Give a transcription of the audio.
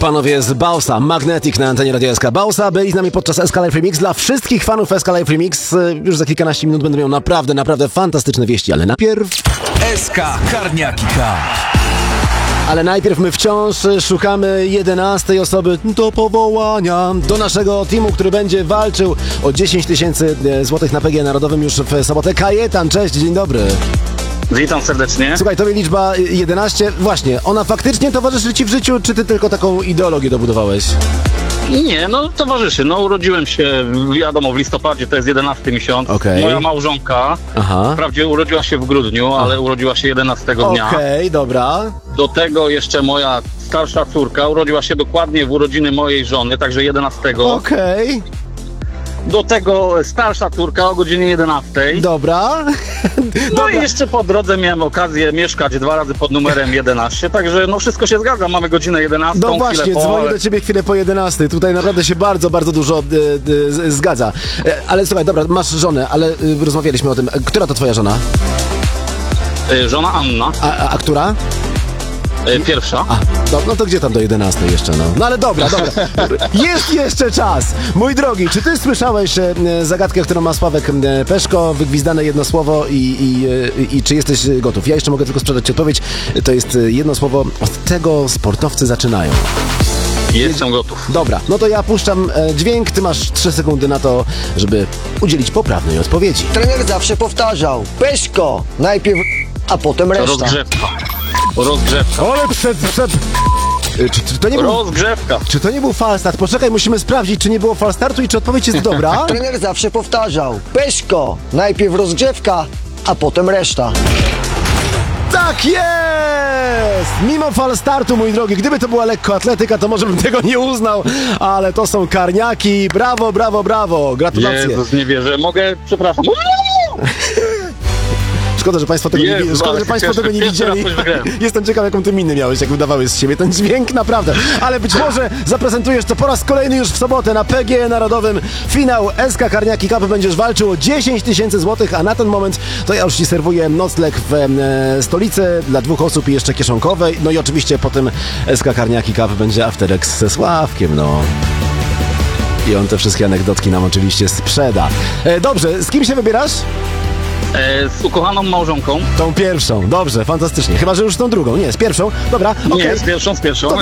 Panowie z Bausa, Magnetic na antenie Radio SK. Bausa byli z nami podczas SK Live Remix. Dla wszystkich fanów SK Live Remix już za kilkanaście minut będą miał naprawdę fantastyczne wieści, ale najpierw... SK Karniaki K. Ale najpierw my wciąż szukamy 11 osoby do powołania do naszego teamu, który będzie walczył o 10 tysięcy złotych na PG Narodowym już w sobotę. Kajetan, cześć, dzień dobry. Witam serdecznie. Słuchaj, tobie liczba 11, właśnie, ona faktycznie towarzyszy ci w życiu, czy ty tylko taką ideologię dobudowałeś? Nie, no towarzyszy, no urodziłem się, wiadomo, w listopadzie, to jest 11 miesiąc. Okej. Moja małżonka, wprawdzie urodziła się w grudniu, ale urodziła się 11 dnia. Okej, dobra. Do tego jeszcze moja starsza córka urodziła się dokładnie w urodziny mojej żony, także 11. Okej, Do tego starsza córka o godzinie 11. dobra. No i jeszcze po drodze miałem okazję mieszkać 2 razy pod numerem 11, także no wszystko się zgadza, mamy godzinę 11. No właśnie, dzwonię do ciebie chwilę po 11. Tutaj naprawdę się bardzo dużo zgadza. Ale słuchaj, dobra, masz żonę, ale rozmawialiśmy o tym. Która to twoja żona? Żona Anna, A która? pierwsza. No to gdzie tam do 11 jeszcze, no? No ale dobra. Jest jeszcze czas! Mój drogi, czy ty słyszałeś zagadkę, którą ma Sławek Peszko, wygwizdane jedno słowo i czy jesteś gotów? Ja jeszcze mogę tylko sprzedać ci odpowiedź. To jest jedno słowo, od tego sportowcy zaczynają. Jestem gotów. Dobra, no to ja puszczam dźwięk, ty masz 3 sekundy na to, żeby udzielić poprawnej odpowiedzi. Trener zawsze powtarzał, Peszko, najpierw, a potem reszta. Rozgrzewka. Ale Czy to nie był... Rozgrzewka. Czy to nie był falstart? Poczekaj, musimy sprawdzić, czy nie było falstartu i czy odpowiedź jest dobra. Trener zawsze powtarzał, Peszko, najpierw rozgrzewka, a potem reszta. Tak jest! Mimo falstartu, mój drogi, gdyby to była lekkoatletyka, to może bym tego nie uznał, ale to są karniaki. Brawo! Gratulacje. Jezus, nie wierzę. Mogę, przepraszam. Szkoda, że państwo tego nie widzieli. Jestem ciekaw, jaką ty minę miałeś, jak wydawałeś z siebie ten dźwięk, naprawdę. Ale być może zaprezentujesz to po raz kolejny już w sobotę na PG Narodowym. Finał SK Karniaki Cup, będziesz walczył o 10 tysięcy złotych, a na ten moment to ja już ci serwuję nocleg w stolicy dla 2 osób i jeszcze kieszonkowej. No i oczywiście po tym SK Karniaki Cup będzie afterek ze Sławkiem, no. I on te wszystkie anegdotki nam oczywiście sprzeda. Dobrze, z kim się wybierasz? Z ukochaną małżonką. Tą pierwszą, dobrze, fantastycznie. Chyba że już tą drugą. Nie, z pierwszą. Dobra, okej. Nie, z pierwszą.